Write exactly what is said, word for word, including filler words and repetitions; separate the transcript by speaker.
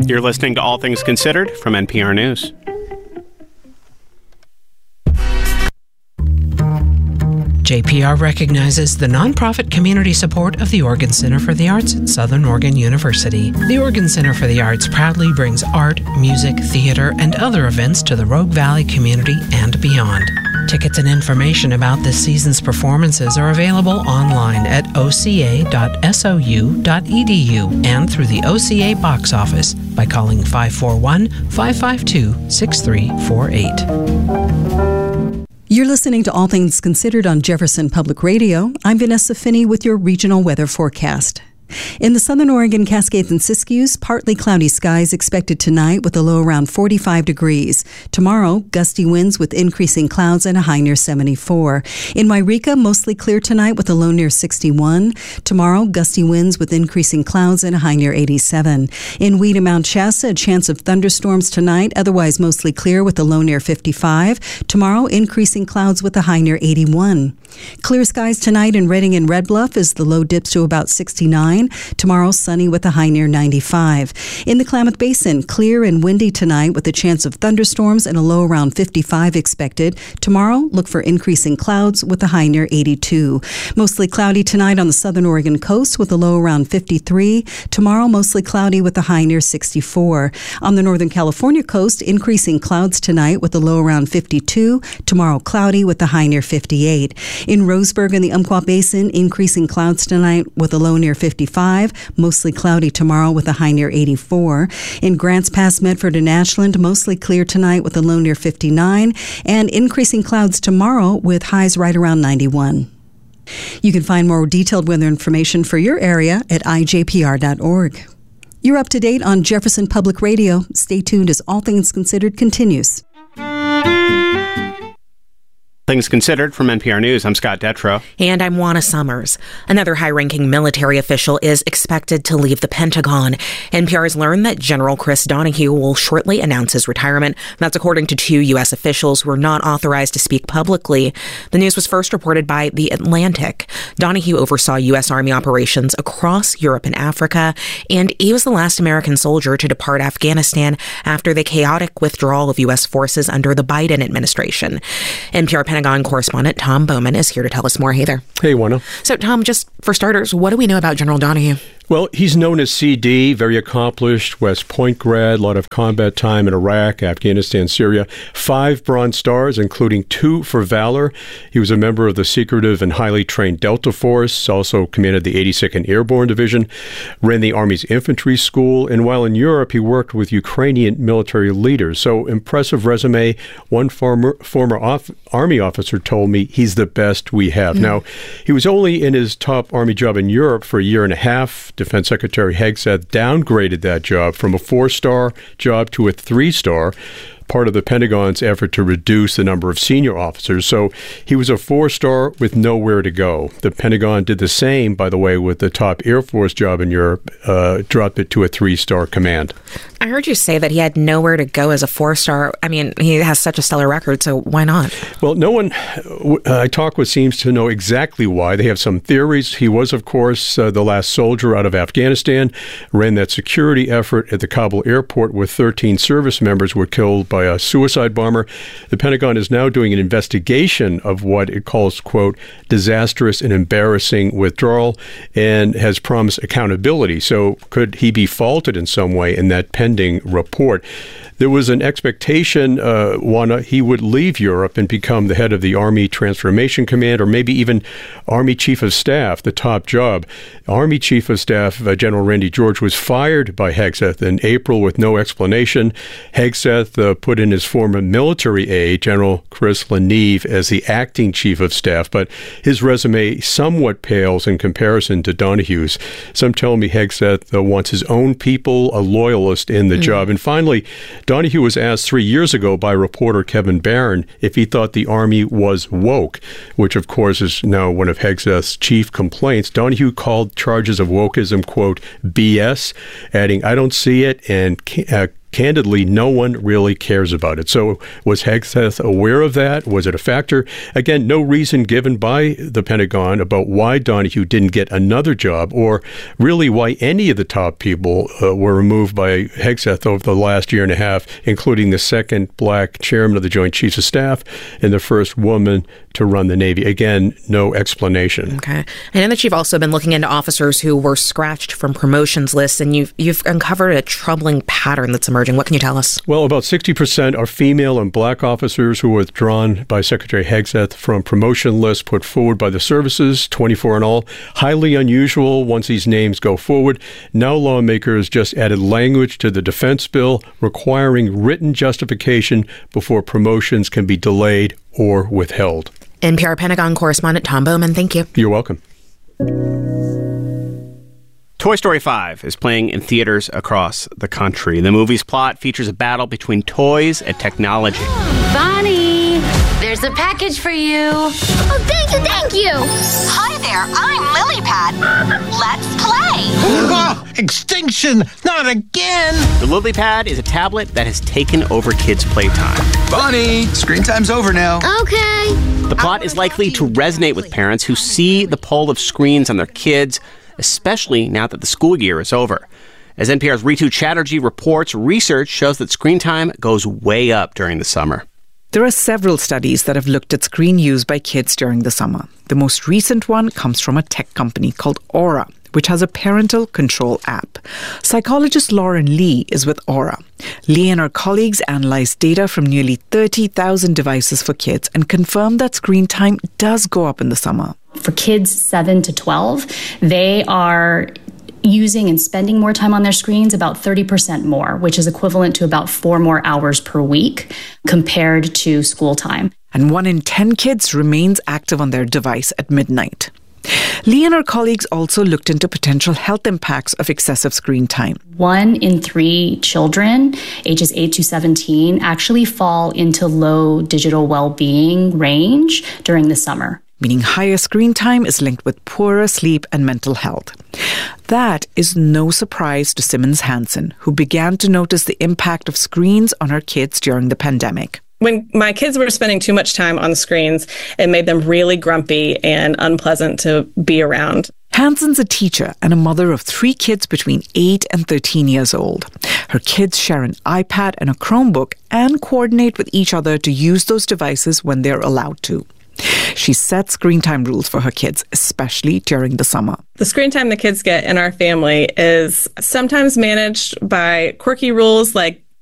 Speaker 1: You're listening to All Things Considered from N P R News.
Speaker 2: J P R recognizes the nonprofit community support of the Oregon Center for the Arts at Southern Oregon University. The Oregon Center for the Arts proudly brings art, music, theater, and other events to the Rogue Valley community and beyond. Tickets and information about this season's performances are available online at o c a dot s o u dot e d u and through the O C A box office by calling five four one, five five two, six three four eight.
Speaker 3: You're listening to All Things Considered on Jefferson Public Radio. I'm Vanessa Finney with your regional weather forecast. In the southern Oregon Cascades and Siskiyous, partly cloudy skies expected tonight with a low around forty-five degrees. Tomorrow, gusty winds with increasing clouds and a high near seventy-four. In Wairika, mostly clear tonight with a low near sixty-one. Tomorrow, gusty winds with increasing clouds and a high near eighty-seven. In Weed and Mount Shasta, a chance of thunderstorms tonight, otherwise mostly clear with a low near fifty-five. Tomorrow, increasing clouds with a high near eighty-one. Clear skies tonight in Redding and Red Bluff as the low dips to about sixty-nine. Tomorrow, sunny with a high near ninety-five. In the Klamath Basin, clear and windy tonight with a chance of thunderstorms and a low around fifty-five expected. Tomorrow, look for increasing clouds with a high near eighty-two. Mostly cloudy tonight on the southern Oregon coast with a low around fifty-three. Tomorrow, mostly cloudy with a high near sixty-four. On the northern California coast, increasing clouds tonight with a low around fifty-two. Tomorrow, cloudy with a high near fifty-eight. In Roseburg and the Umpqua Basin, increasing clouds tonight with a low near fifty-five, mostly cloudy tomorrow with a high near eighty-four. In Grants Pass, Medford, and Ashland, mostly clear tonight with a low near fifty-nine, and increasing clouds tomorrow with highs right around ninety-one. You can find more detailed weather information for your area at i j p r dot org. You're up to date on Jefferson Public Radio. Stay tuned as All Things Considered continues.
Speaker 1: Things Considered from N P R News. I'm Scott Detrow.
Speaker 4: And I'm Juana Summers. Another high-ranking military official is expected to leave the Pentagon. N P R has learned that General Chris Donahue will shortly announce his retirement. That's according to two U S officials who are not authorized to speak publicly. The news was first reported by The Atlantic. Donahue oversaw U S Army operations across Europe and Africa, and he was the last American soldier to depart Afghanistan after the chaotic withdrawal of U S forces under the Biden administration. N P R Pentagon correspondent Tom Bowman is here to tell us more. Hey there.
Speaker 5: Hey, Juana.
Speaker 4: So, Tom, just for starters, what do we know about General Donahue?
Speaker 5: Well, he's known as C D, very accomplished, West Point grad, a lot of combat time in Iraq, Afghanistan, Syria. Five Bronze Stars, including two for valor. He was a member of the secretive and highly trained Delta Force, also commanded the eighty-second Airborne Division, ran the Army's infantry school, and while in Europe, he worked with Ukrainian military leaders. So, impressive resume. One former, former off, Army officer told me he's the best we have. Mm. Now, he was only in his top Army job in Europe for a year and a half. Defense Secretary Hegseth downgraded that job from a four-star job to a three-star, part of the Pentagon's effort to reduce the number of senior officers. So he was a four-star with nowhere to go. The Pentagon did the same, by the way, with the top Air Force job in Europe, uh, dropped it to a three-star command.
Speaker 4: I heard you say that he had nowhere to go as a four-star. I mean, he has such a stellar record, so why not?
Speaker 5: Well, no one uh, I talk with seems to know exactly why. They have some theories. He was, of course, uh, the last soldier out of Afghanistan, ran that security effort at the Kabul airport where thirteen service members were killed by a suicide bomber. The Pentagon is now doing an investigation of what it calls, quote, disastrous and embarrassing withdrawal, and has promised accountability. So could he be faulted in some way in that pending report? There was an expectation, uh, Juana, he would leave Europe and become the head of the Army Transformation Command, or maybe even Army Chief of Staff, the top job. Army Chief of Staff uh, General Randy George was fired by Hegseth in April with no explanation. Hegseth uh, put in his former military aide, General Chris Leneve, as the acting Chief of Staff, but his resume somewhat pales in comparison to Donahue's. Some tell me Hegseth uh, wants his own people, a loyalist in the mm. job. And finally, Donahue was asked three years ago by reporter Kevin Barron if he thought the Army was woke, which, of course, is now one of Hegseth's chief complaints. Donahue called charges of wokeism, quote, B S, adding, I don't see it, and uh, candidly, no one really cares about it. So was Hegseth aware of that? Was it a factor? Again, no reason given by the Pentagon about why Donohue didn't get another job, or really why any of the top people uh, were removed by Hegseth over the last year and a half, including the second black chairman of the Joint Chiefs of Staff and the first woman to run the Navy. Again, no explanation.
Speaker 4: Okay. I know that you've also been looking into officers who were scratched from promotions lists, and you've you've uncovered a troubling pattern that's emerging. What can you tell us?
Speaker 5: Well, about sixty percent are female and black officers who were withdrawn by Secretary Hegseth from promotion lists put forward by the services, twenty-four in all. Highly unusual once these names go forward. Now lawmakers just added language to the defense bill requiring written justification before promotions can be delayed or withheld.
Speaker 4: N P R Pentagon correspondent Tom Bowman, thank you.
Speaker 5: You're welcome.
Speaker 1: Toy Story five is playing in theaters across the country. The movie's plot features a battle between toys and technology.
Speaker 6: Bonnie, there's a package for you.
Speaker 7: Oh, thank you, thank you.
Speaker 8: Hi there, I'm Lilypad. Let's play.
Speaker 9: Oh, extinction, not again.
Speaker 1: The Lilypad is a tablet that has taken over kids' playtime.
Speaker 10: Bonnie, screen time's over now.
Speaker 7: Okay.
Speaker 1: The plot is likely to resonate with parents who see the pull of screens on their kids, especially now that the school year is over. As N P R's Ritu Chatterjee reports, research shows that screen time goes way up during the summer.
Speaker 11: There are several studies that have looked at screen use by kids during the summer. The most recent one comes from a tech company called Aura, which has a parental control app. Psychologist Lauren Lee is with Aura. Lee and her colleagues analyzed data from nearly thirty thousand devices for kids and confirmed that screen time does go up in the summer.
Speaker 12: For kids seven to twelve, they are using and spending more time on their screens, about thirty percent more, which is equivalent to about four more hours per week compared to school time.
Speaker 11: And one in ten kids remains active on their device at midnight. Lee and her colleagues also looked into potential health impacts of excessive screen time.
Speaker 12: One in three children, ages eight to seventeen, actually fall into low digital well-being range during the summer.
Speaker 11: Meaning higher screen time is linked with poorer sleep and mental health. That is no surprise to Simmons Hansen, who began to notice the impact of screens on her kids during the pandemic.
Speaker 13: When my kids were spending too much time on the screens, it made them really grumpy and unpleasant to be around.
Speaker 11: Hansen's a teacher and a mother of three kids between eight and thirteen years old. Her kids share an iPad and a Chromebook and coordinate with each other to use those devices when they're allowed to. She sets screen time rules for her kids, especially during the summer.
Speaker 13: The screen time the kids get in our family is sometimes managed by quirky rules like